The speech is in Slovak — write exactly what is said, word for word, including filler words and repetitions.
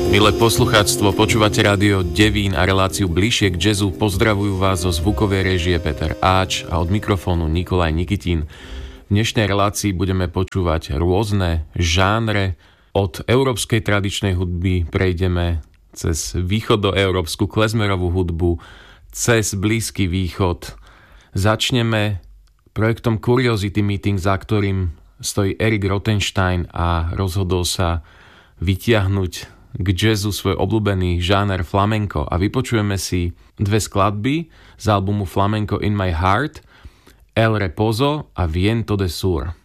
Milé poslucháctvo, počúvate rádio Devín a reláciu Bližšie k jazzu. Pozdravujú vás zo zvukovej réžie Peter Áč a od mikrofónu Nikolaj Nikitín. V dnešnej relácii budeme počúvať rôzne žánre. Od európskej tradičnej hudby prejdeme cez východoeurópsku klezmerovú hudbu, cez Blízky východ. Začneme projektom Curiosity Meeting, za ktorým stojí Erik Rothenstein a rozhodol sa vytiahnuť k jazzu svoj obľúbený žáner flamenco a vypočujeme si dve skladby z albumu Flamenco in My Heart, El Reposo a Viento de Sur.